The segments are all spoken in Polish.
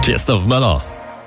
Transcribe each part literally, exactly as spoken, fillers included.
Jest w Melo.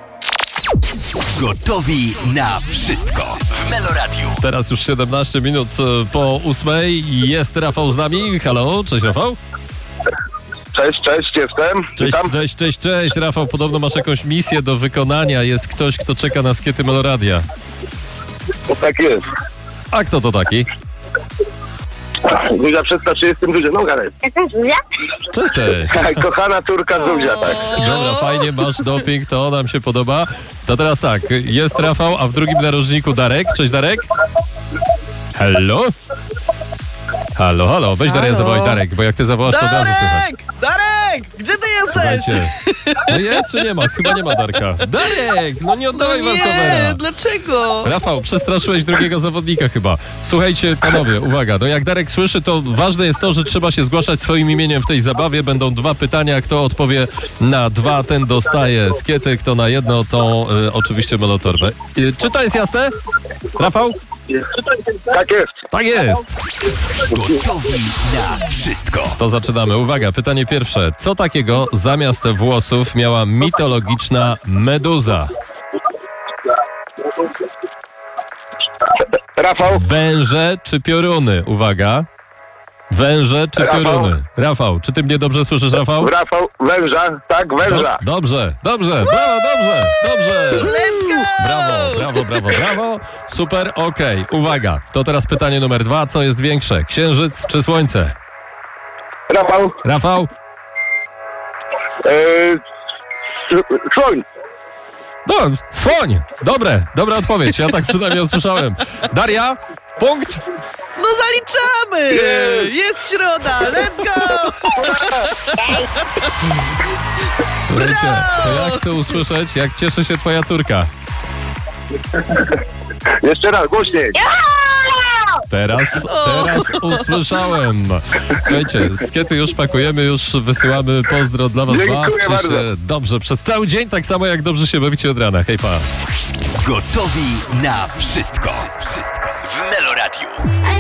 Gotowi na wszystko w Melo Radiu. Teraz już siedemnaście minut po ósmej. Jest Rafał z nami. Halo, cześć Rafał. Cześć, cześć, jestem. Cześć, Witam. cześć, cześć, cześć. Rafał, podobno masz jakąś misję do wykonania. Jest ktoś, kto czeka na skiety Melo Radia. Tak jest. A kto to taki? Zuzia, przedstaw się, jestem Zuzia. No, gadaj. Jestem Zuzia? Cześć, cześć. Kochana córka Zuzia, tak. Dobra, fajnie, masz doping, to nam się podoba. To teraz tak, jest Rafał, a w drugim narożniku Darek. Cześć Darek. Halo? Halo, halo, weź Darek, zawołaj Darek, bo jak ty zawołasz, to od razu słychać. Darek! Darek! Gdzie ty jesteś? Słuchajcie, no jest czy nie ma? Chyba nie ma Darka. Darek, no nie oddawaj No nie, walkowera. dlaczego? Rafał, przestraszyłeś drugiego zawodnika chyba. Słuchajcie, panowie, uwaga, no jak Darek słyszy, to ważne jest to, że trzeba się zgłaszać swoim imieniem w tej zabawie. Będą dwa pytania, kto odpowie na dwa, ten dostaje skiety, kto na jedno, to y, oczywiście melotorbę. Y, czy to jest jasne? Rafał? Tak jest. Tak jest. Gotowi na wszystko. To zaczynamy. Uwaga, pytanie pierwsze. Co takiego zamiast włosów miała mitologiczna meduza? Rafał, Węże czy pioruny? Uwaga. Węże czy Rafał. pioruny? Rafał, czy ty mnie dobrze słyszysz, Rafał? Rafał, węża, tak, węża. Do, dobrze, dobrze, brawo, dobrze, dobrze. Let's go! Brawo, brawo, brawo, brawo. Super, okej. Uwaga, to teraz pytanie numer dwa. Co jest większe, księżyc czy słońce? Rafał, Rafał? yy, słoń. No, słoń. Dobre, dobra odpowiedź. Ja tak przynajmniej usłyszałem. Daria, punkt. No zaliczamy! Jest środa! Let's go! Słuchajcie, to ja chcę usłyszeć, jak cieszy się twoja córka. Jeszcze raz, głośniej. Teraz, teraz usłyszałem. Słuchajcie, skiety już pakujemy, już wysyłamy pozdro dla was. Dziękuję Bawcie bardzo. się dobrze przez cały dzień, tak samo jak dobrze się bawicie od rana. Hej, pa. Gotowi na wszystko. Wszystko w Melo Radiu.